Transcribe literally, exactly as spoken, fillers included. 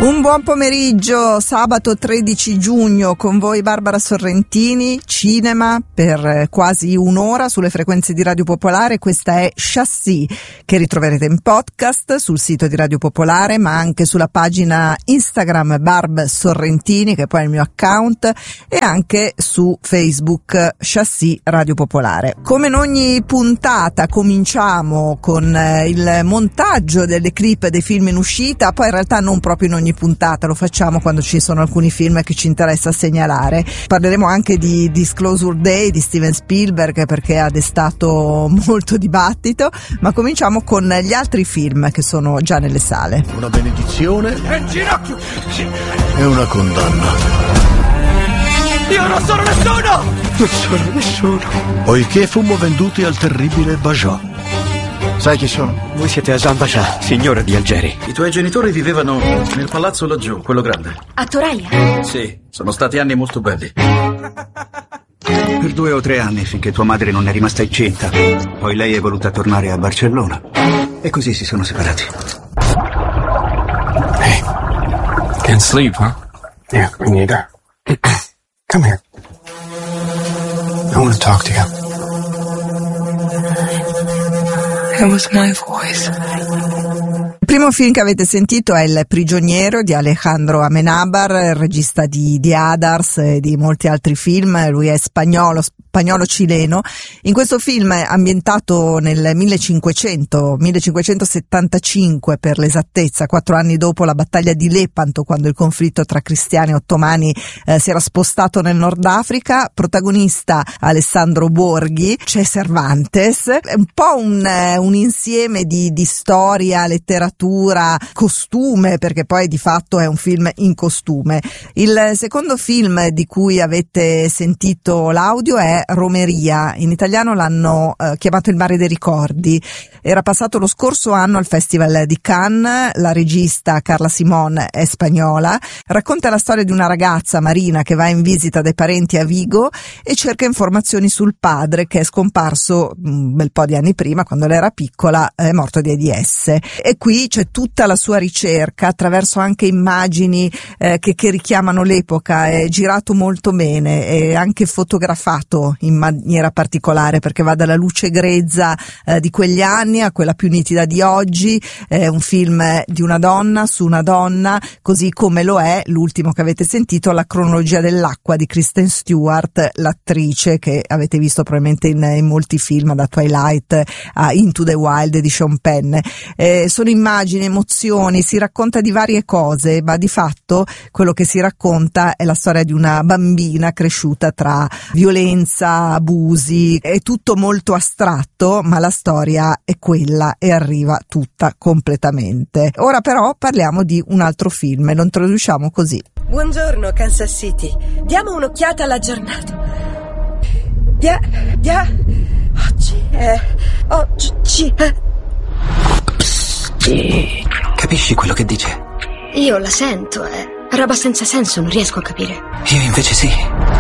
Un buon pomeriggio, sabato tredici giugno, con voi Barbara Sorrentini, cinema per quasi un'ora sulle frequenze di Radio Popolare. Questa è Chassis, che ritroverete in podcast sul sito di Radio Popolare, ma anche sulla pagina Instagram Barb Sorrentini, che poi è il mio account, e anche su Facebook Chassis Radio Popolare. Come in ogni puntata cominciamo con il montaggio delle clip dei film in uscita, poi in realtà non proprio in ogni puntata, lo facciamo quando ci sono alcuni film che ci interessa segnalare. Parleremo anche di Disclosure Day di Steven Spielberg, perché ha destato molto dibattito, ma cominciamo con gli altri film che sono già nelle sale. Una benedizione è in ginocchio sì. E una condanna. Io non sono nessuno! Non sono nessuno. Poiché fummo venduti al terribile Bajot. Sai chi sono? Voi siete Hassan Bajat, signore di Algeri. I tuoi genitori vivevano nel palazzo laggiù, quello grande. A Toraia? Sì, sono stati anni molto belli. Per due o tre anni, finché tua madre non è rimasta incinta. Poi lei è voluta tornare a Barcellona. E così si sono separati. Hey, can't sleep, huh? Yeah, me neither. Come here. I want to talk to you. It was my voice. Il primo film che avete sentito è Il prigioniero di Alejandro Amenábar, il regista di The Others e di molti altri film. Lui è spagnolo, spagnolo-cileno. In questo film, ambientato nel millecinquecento, millecinquecentosettantacinque per l'esattezza, quattro anni dopo la battaglia di Lepanto, quando il conflitto tra cristiani e ottomani eh, si era spostato nel Nord Africa, protagonista Alessandro Borghi, c'è Cervantes, è un po' un, eh, un insieme di, di storia, letteratura, costume, perché poi di fatto è un film in costume. Il secondo film di cui avete sentito l'audio è Romeria, in italiano l'hanno eh, chiamato Il mare dei ricordi. Era passato lo scorso anno al Festival di Cannes. La regista Carla Simón è spagnola, racconta la storia di una ragazza, Marina, che va in visita dai parenti a Vigo e cerca informazioni sul padre, che è scomparso un bel po' di anni prima, quando lei era piccola, è morto di AIDS. E qui c'è tutta la sua ricerca attraverso anche immagini eh, che, che richiamano l'epoca. È girato molto bene, è anche fotografato in maniera particolare, perché va dalla luce grezza eh, di quegli anni a quella più nitida di oggi. È un film di una donna su una donna, così come lo è l'ultimo che avete sentito, La cronologia dell'acqua di Kristen Stewart, l'attrice che avete visto probabilmente in, in molti film, da Twilight a Into the Wild di Sean Penn. Eh, sono immagini, emozioni, si racconta di varie cose, ma di fatto quello che si racconta è la storia di una bambina cresciuta tra violenza, abusi, è tutto molto astratto, ma la storia è quella e arriva tutta completamente. Ora però parliamo di un altro film, lo introduciamo così. Buongiorno Kansas City, diamo un'occhiata alla giornata. Dia, dia, oggi è, oggi è... Capisci quello che dice? Io la sento, è roba senza senso, non riesco a capire. Io invece sì.